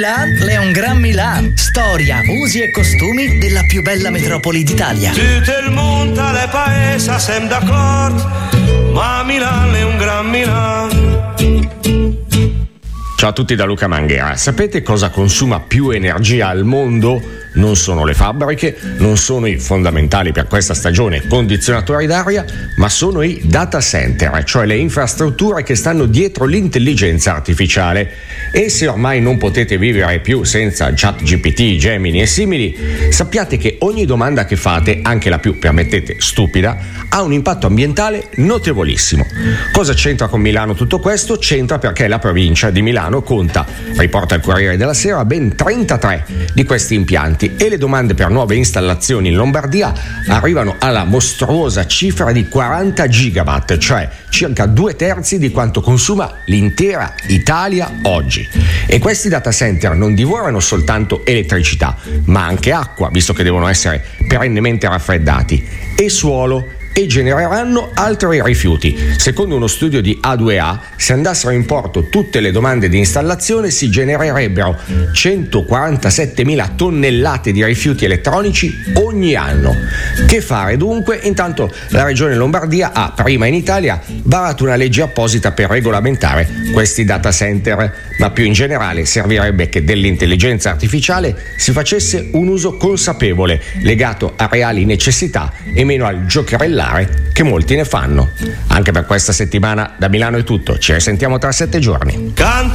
Milan, Leon Grand Milan. Storia, usi e costumi della più bella metropoli d'Italia. Tutto il mondo alle paese siamo d'accordo, ma Milan è un Gran Milan. Ciao a tutti da Luca Manghera. Sapete cosa consuma più energia al mondo? Non sono le fabbriche, non sono i fondamentali per questa stagione condizionatori d'aria, ma sono i data center, cioè le infrastrutture che stanno dietro l'intelligenza artificiale. E se ormai non potete vivere più senza ChatGPT, Gemini e simili, sappiate che ogni domanda che fate, anche la più, permettete, stupida, ha un impatto ambientale notevolissimo. Cosa c'entra con Milano tutto questo? C'entra perché la provincia di Milano conta, riporta il Corriere della Sera, ben 33 di questi impianti e le domande per nuove installazioni in Lombardia arrivano alla mostruosa cifra di 40 gigawatt, cioè circa 2/3 di quanto consuma l'intera Italia oggi. E questi data center non divorano soltanto elettricità, ma anche acqua, visto che devono essere perennemente raffreddati, e suolo, e genereranno altri rifiuti. Secondo uno studio di A2A, se andassero in porto tutte le domande di installazione si genererebbero 147.000 tonnellate di rifiuti elettronici ogni anno. Che fare dunque? Intanto la regione Lombardia ha, prima in Italia, varato una legge apposita per regolamentare questi data center, ma più in generale servirebbe che dell'intelligenza artificiale si facesse un uso consapevole, legato a reali necessità e meno al giocherellare che molti ne fanno. Anche per questa settimana da Milano è tutto, ci risentiamo tra 7 giorni.